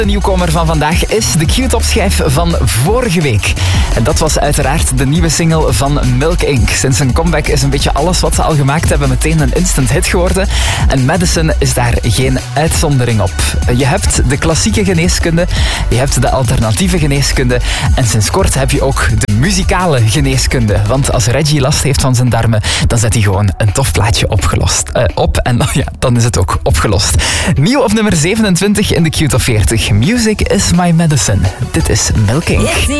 De nieuwkomer van vandaag is de Q-top-schijf van vorige week. En dat was uiteraard de nieuwe single van Milk Inc. Sinds een comeback is een beetje alles wat ze al gemaakt hebben meteen een instant hit geworden. En Madison is daar geen uitzondering op. Je hebt de klassieke geneeskunde, je hebt de alternatieve geneeskunde en sinds kort heb je ook de muzikale geneeskunde. Want als Reggie last heeft van zijn darmen, dan zet hij gewoon een tof plaatje op en dan is het ook opgelost. Nieuw op nummer 27 in de Q-top 40. Music is my medicine. Dit is Milk Inc.